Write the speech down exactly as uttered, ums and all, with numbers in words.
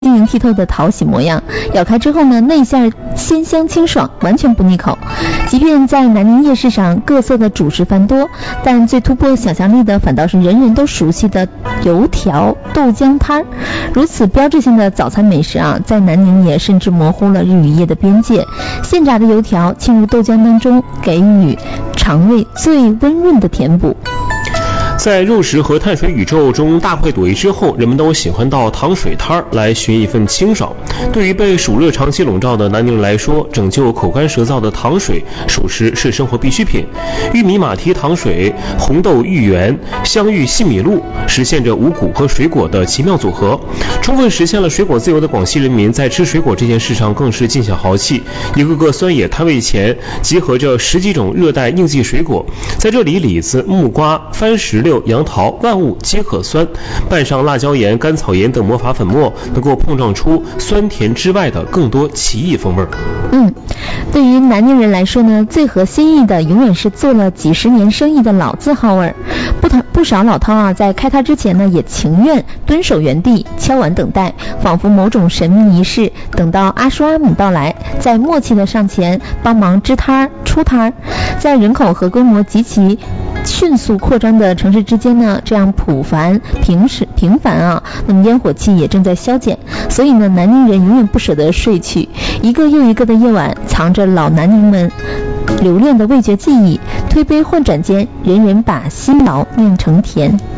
晶莹剔透的讨喜模样，咬开之后呢，内馅鲜香清爽，完全不腻口。即便在南宁夜市上各色的主食繁多，但最突破想象力的反倒是人人都熟悉的油条豆浆摊儿。如此标志性的早餐美食啊，在南宁也甚至模糊了日与夜的边界。现炸的油条浸入豆浆当中，给予肠胃最温润的填补。 在肉食和碳水宇宙中大快朵颐之后，人们都喜欢到糖水摊儿来寻一份清爽。对于被暑热长期笼罩的南宁人来说，拯救口干舌燥的糖水属实是生活必需品。玉米马蹄糖水、红豆芋圆、香芋细米露，实现着五谷和水果的奇妙组合，充分实现了水果自由的广西人民在吃水果这件事上更是尽显豪气。一个个酸野摊位前集合着十几种热带应季水果，在这里李子、木瓜、番石榴、杨桃万物皆可酸，拌上辣椒盐、甘草盐等魔法粉末，能够碰撞出酸甜之外的更多奇异风味。 嗯，对于南宁人来说呢，最合心意的永远是做了几十年生意的老字号味。不不少老饕啊，在开摊之前呢，也情愿蹲守原地，敲碗等待，仿佛某种神秘仪式，等到阿叔阿姆到来，再默契的上前帮忙支摊出摊。在人口和规模极其迅速扩张的城市之间呢，这样普凡平时平凡啊，那么烟火气也正在消减。所以呢，南宁人永远不舍得睡去，一个又一个的夜晚，藏着老南宁们留恋的味觉记忆，推杯换盏间，人人把辛劳酿成甜。